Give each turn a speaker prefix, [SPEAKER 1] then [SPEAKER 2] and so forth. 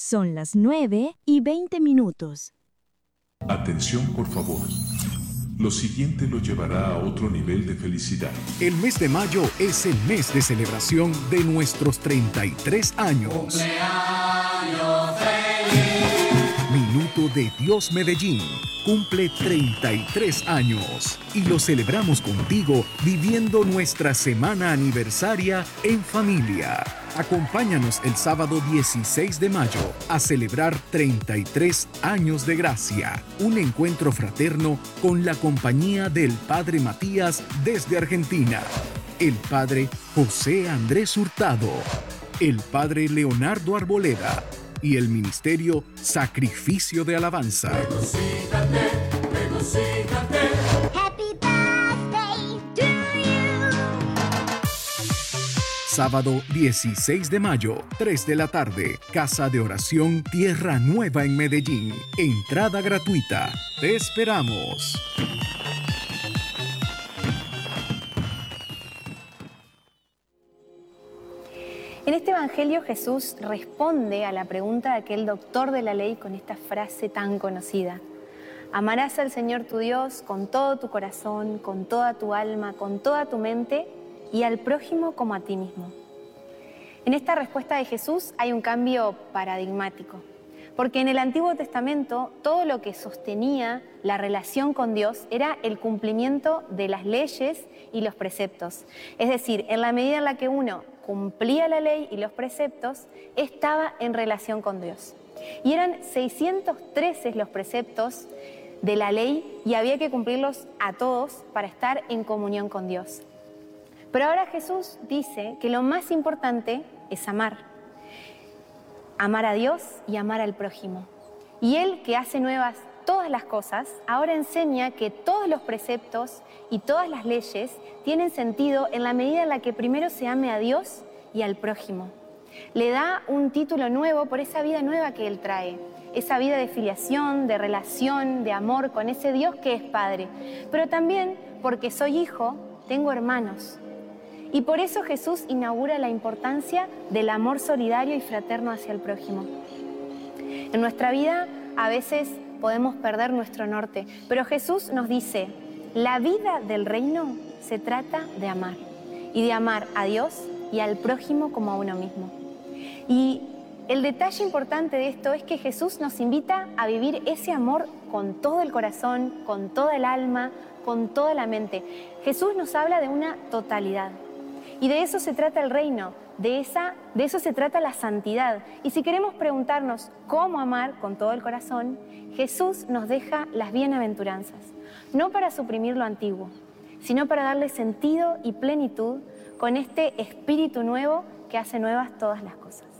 [SPEAKER 1] Son las 9:20.
[SPEAKER 2] Atención, por favor. Lo siguiente lo llevará a otro nivel de felicidad.
[SPEAKER 3] El mes de mayo es el mes de celebración de nuestros 33 años.
[SPEAKER 4] ¡Cumpleaños feliz!
[SPEAKER 3] Minuto de Dios Medellín cumple 33 años y lo celebramos contigo viviendo nuestra semana aniversaria en familia. Acompáñanos el sábado 16 de mayo a celebrar 33 años de gracia, un encuentro fraterno con la compañía del Padre Matías desde Argentina, el Padre José Andrés Hurtado, el Padre Leonardo Arboleda y el Ministerio Sacrificio de Alabanza.
[SPEAKER 4] Regocíjate, regocíjate.
[SPEAKER 5] Happy birthday to you.
[SPEAKER 3] Sábado 16 de mayo, 3 de la tarde, Casa de Oración Tierra Nueva en Medellín. Entrada gratuita. Te esperamos.
[SPEAKER 6] En este Evangelio Jesús responde a la pregunta de aquel doctor de la ley con esta frase tan conocida. Amarás al Señor tu Dios con todo tu corazón, con toda tu alma, con toda tu mente y al prójimo como a ti mismo. En esta respuesta de Jesús hay un cambio paradigmático, porque en el Antiguo Testamento todo lo que sostenía la relación con Dios era el cumplimiento de las leyes y los preceptos. Es decir, en la medida en la que uno cumplía la ley y los preceptos, estaba en relación con Dios. Y eran 613 los preceptos de la ley y había que cumplirlos a todos para estar en comunión con Dios. Pero ahora Jesús dice que lo más importante es amar. Amar a Dios y amar al prójimo. Y Él, que hace nuevas todas las cosas, ahora enseña que todos los preceptos y todas las leyes tienen sentido en la medida en la que primero se ame a Dios y al prójimo. Le da un título nuevo por esa vida nueva que Él trae, esa vida de filiación, de relación, de amor con ese Dios que es Padre. Pero también porque soy hijo, tengo hermanos. Y por eso Jesús inaugura la importancia del amor solidario y fraterno hacia el prójimo. En nuestra vida a veces podemos perder nuestro norte, pero Jesús nos dice, la vida del reino se trata de amar, y de amar a Dios y al prójimo como a uno mismo. Y el detalle importante de esto es que Jesús nos invita a vivir ese amor con todo el corazón, con toda el alma, con toda la mente. Jesús nos habla de una totalidad. Y de eso se trata el reino, de eso se trata la santidad. Y si queremos preguntarnos cómo amar con todo el corazón, Jesús nos deja las bienaventuranzas, no para suprimir lo antiguo, sino para darle sentido y plenitud con este espíritu nuevo que hace nuevas todas las cosas.